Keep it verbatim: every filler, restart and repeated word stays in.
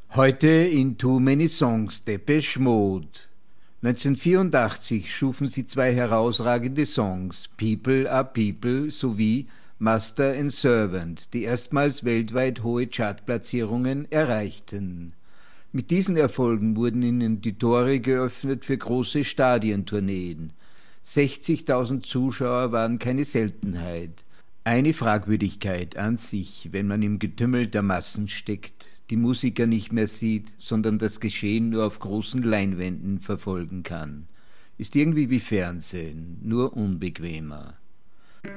Heute in Too Many Songs, Depeche Mode. neunzehnhundertvierundachtzig schufen sie zwei herausragende Songs, People Are People sowie Master and Servant, die erstmals weltweit hohe Chartplatzierungen erreichten. Mit diesen Erfolgen wurden ihnen die Tore geöffnet für große Stadientourneen. sechzigtausend Zuschauer waren keine Seltenheit. Eine Fragwürdigkeit an sich, wenn man im Getümmel der Massen steckt, die Musiker nicht mehr sieht, sondern das Geschehen nur auf großen Leinwänden verfolgen kann. Ist irgendwie wie Fernsehen, nur unbequemer.